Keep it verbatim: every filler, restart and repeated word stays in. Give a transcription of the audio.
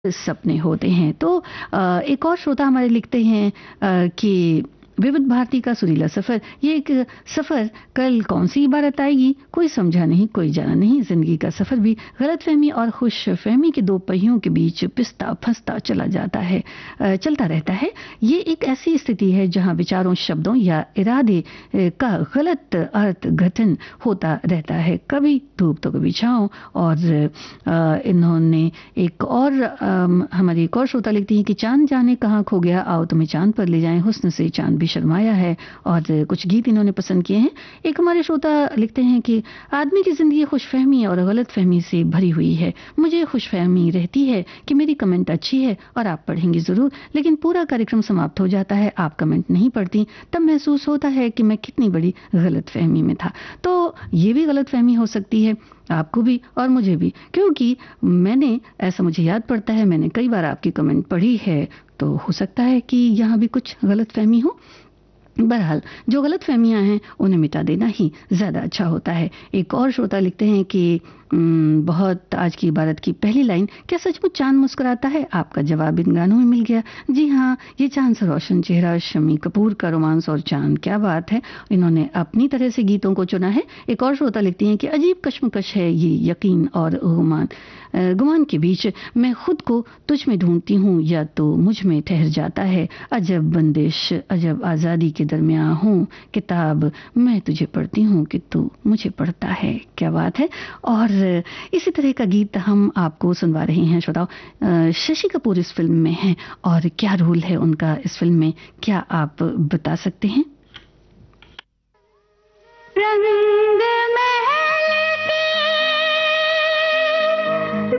सपने होते हैं। तो अ, एक और श्रोता हमारे लिखते हैं अ, कि विविध भारती का सुरीला सफर, ये एक सफर, कल कौन सी इबारत आएगी कोई समझा नहीं कोई जाना नहीं। जिंदगी का सफर भी गलतफहमी और खुशफहमी के दो पहियों के बीच पिसता फंसता चला जाता है, अ, चलता रहता है। ये एक ऐसी स्थिति है जहां विचारों, शब्दों या इरादे अ, का गलत अर्थ गठन होता रहता है, कभी धूप तो कभी छांव। और अ, इन्होंने एक और अम, हमारी एक और श्रोता लिखती है कि चांद जाने कहाँ खो गया, आओ तुम्हें चांद पर ले जाएं, हुस्न से चांद भी शर्माया है। और कुछ गीत इन्होंने पसंद किए हैं। एक हमारे श्रोता लिखते हैं कि आदमी की जिंदगी खुशफहमी और गलतफहमी से भरी हुई है। मुझे खुशफहमी रहती है कि मेरी कमेंट अच्छी है और आप पढ़ेंगे जरूर, लेकिन पूरा कार्यक्रम समाप्त हो जाता है, आप कमेंट नहीं पढ़ती, तब महसूस होता है कि मैं कितनी बड़ी गलतफहमी में था। तो ये भी गलतफहमी हो सकती है आपको भी और मुझे भी, क्योंकि मैंने, ऐसा मुझे याद पड़ता है, मैंने कई बार आपकी कमेंट पढ़ी है, तो हो सकता है कि यहाँ भी कुछ गलतफहमी हो। बहरहाल जो गलत फहमियां हैं उन्हें मिटा देना ही ज्यादा अच्छा होता है। एक और श्रोता लिखते हैं कि उम, बहुत आज की इबारत की पहली लाइन, क्या सचमुच चांद मुस्कुराता है, आपका जवाब इन गानों में मिल गया। जी हाँ, ये चांद सा रोशन चेहरा, शम्मी कपूर का रोमांस और चांद, क्या बात है। इन्होंने अपनी तरह से गीतों को चुना है। एक और श्रोता लिखती हैं कि अजीब कश्मकश है ये यकीन और गुमान, अ, गुमान के बीच, मैं खुद को तुझ में ढूंढती हूँ या तो मुझ में ठहर जाता है, अजब बंदिश अजब आज़ादी के दरमियां हूँ, किताब मैं तुझे पढ़ती हूँ कि तू मुझे पढ़ता है। क्या बात है। और इसी तरह का गीत हम आपको सुनवा रहे हैं श्रोताओ। अ, शशि कपूर इस फिल्म में हैं और क्या रोल है उनका इस फिल्म में, क्या आप बता सकते हैं? रंग में